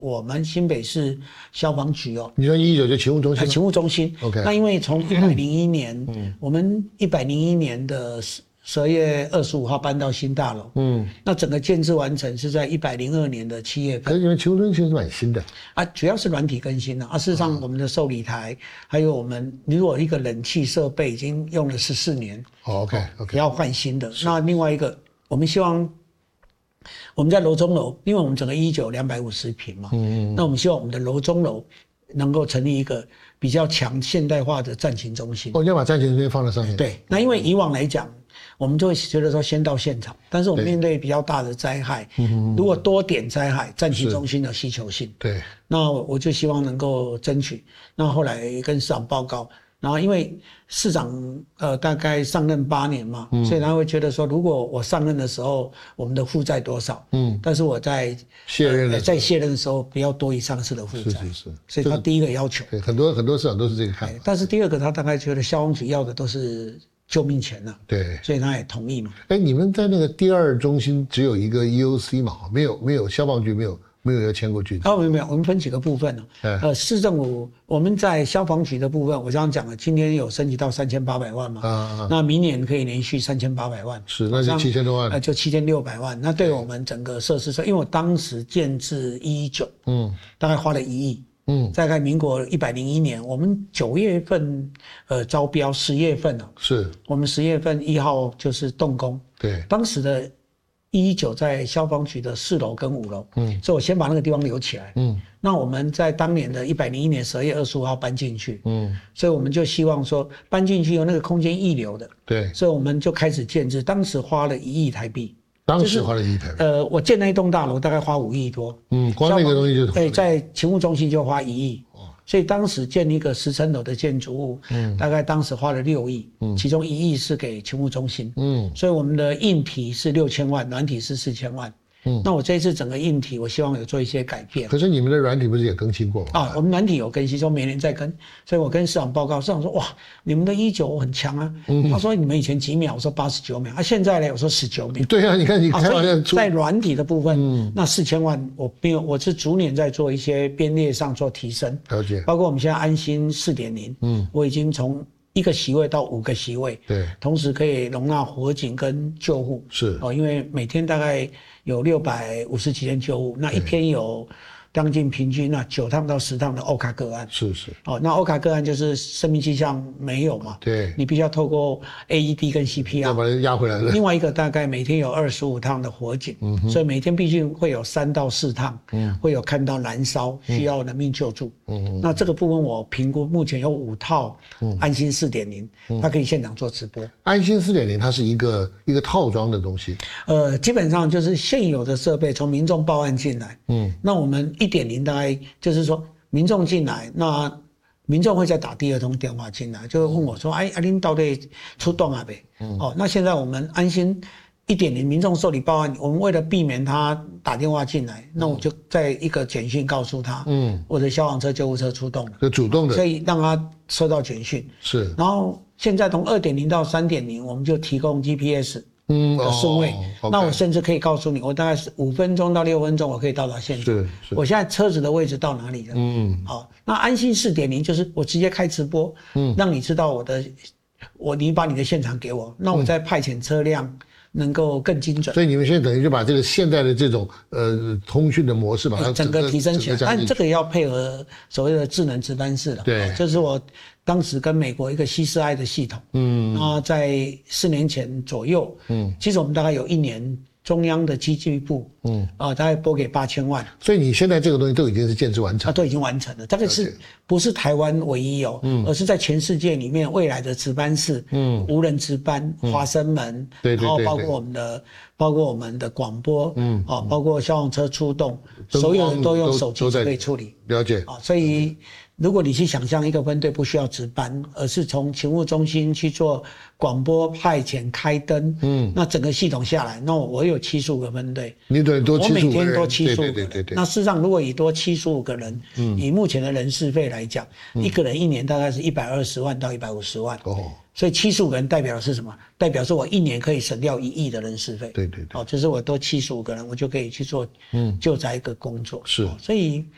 我们新北市消防局哦。 你说119就勤务中心？ 勤务中心。 OK。 那因为从101年，我们101年的12月25号搬到新大楼，那整个建制完成是在102年的7月份。 可是你们勤务中心是蛮新的啊，主要是软体更新了事实上，我们的受理台还有我们如果一个冷气设备已经用了14年 ，OK， 要换新的。那另外一个，我们希望我们在楼中楼，因为我们整个119 250坪嘛，那我们希望我们的楼中楼能够成立一个比较强现代化的战情中心。 你要把战情中心放在上面。 对，那因为以往来讲，我们就会觉得说先到现场，但是我们面对比较大的灾害，如果多点灾害，战情中心有需求性。 对， 那我就希望能够争取。那后来跟市长报告，然后因为市长大概上任8年嘛，所以他会觉得说，如果我上任的时候我们的负债多少，但是我在卸任的时候不要多于上次的负债。 是， 所以他第一个要求。 对，很多市长都是这个看法。 但是第二个，他大概觉得消防局要的都是救命钱了， 对， 所以他也同意嘛。 你们在那个第2中心只有一个 EOC 嘛，没有消防局没有要迁过去的。 没有，我们分几个部分呢？市政府我们在消防局的部分，我刚刚讲了，今年有升级到3800万嘛，那明年可以连续3800万， 是，那就7000多万， 就7600万。那对我们整个设施因为我当时建制119，大概花了1亿。大概民国101年，我们9月份招标，10月份是我们10月份1号就是动工。 对， 当时的119在消防局的4楼跟5楼，所以我先把那个地方留起来。那我们在当年的101年12月25号搬进去。所以我们就希望说搬进去有那个空间溢流的。 对， 所以我们就开始建制，当时花了1亿台币。 当时花了1亿台币。 我建那一栋大楼大概花5亿多。 光那个东西就在勤务中心就花1亿。所以当时建一个10层楼的建筑物，大概当时花了6亿，其中1亿是给勤务中心。所以我们的硬体是6000万，软体是4000万。那我这一次整个硬体，我希望有做一些改变。 可是你们的软体不是也更新过吗？ 我们软体有更新，说每年在更，所以我跟市长报告，市长说哇，你们的119很强啊。他说你们以前几秒？我说89秒。现在呢？我说19秒。 对啊，你看你开玩笑在软体的部分，那4000万我是逐年在做一些编列上做提升。 了解。包括我们现在安心4.0，我已经从1个席位到5个席位， 对， 同时可以容纳火警跟救护。 是因为每天大概有650几天救护，那一天有将近平均9趟到10趟的欧卡个案。 是。 那欧卡个案就是生命迹象没有嘛？ 对， 你必须要透过 AED 跟 CPR 要把它压回来了。 另外一个大概每天有25趟的火警，所以每天毕竟会有3到4趟，会有看到燃烧需要人命救助。那这个部分我评估目前有5套安心4.0，它可以现场做直播。 安心4.0它是一个套装的东西。 基本上就是现有的设备从民众报案进来，那我们1.0大概就是说民众进来，那民众会再打第2通电话进来，就会问我说：“您到底出动了没？”那现在我们安心1.0民众受理报案，我们为了避免他打电话进来，那我就在一个简讯告诉他，我的消防车、救护车出动了， 就主动的， 所以让他收到简讯。是，然后现在从2.0到3.0，我们就提供 GPS。的顺位，那我甚至可以告诉你，我大概是5分钟到6分钟，我可以到达现场。是，我现在车子的位置到哪里了？好，那安心4.0就是我直接开直播，让你知道你把你的现场给我，那我再派遣车辆能够更精准。 所以你们现在等于就把这个现在的这种通讯的模式把它整个提升起来，但这个要配合所谓的智能值班室了。对，就是我当时跟美国一个CSI的系统，那在4年前左右，其实我们大概有1年中央的机具部，大概拨给8000万。 所以你现在这个东西都已经是建制完成， 都已经完成了。这个不是台湾唯一而是在全世界里面未来的值班室，无人值班、华生门，然后包括我们的广播，包括消防车出动，所有人都用手机就可以处理。 了解。 所以如果你去想象一个分队不需要值班，而是从勤务中心去做广播派遣、开灯，那整个系统下来，那我有75个分队， 你等于多75个人， 我每天多75个人。 对。 那事实上，如果以多75个人，以目前的人事费来讲，一个人1年大概是120万到150万。所以75个人代表的是什么？代表是我1年可以省掉1亿的人事费。对。就是我多75个人，我就可以去做救灾一个工作。是。所以